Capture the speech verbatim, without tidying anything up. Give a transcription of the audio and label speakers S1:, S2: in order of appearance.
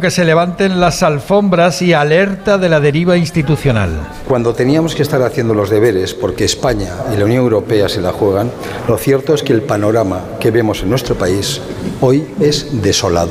S1: que se levanten las alfombras y alerta de la deriva institucional.
S2: Cuando teníamos que estar haciendo los deberes porque España y la Unión Europea se la juegan, lo cierto es que el panorama que vemos en nuestro país hoy es desolado.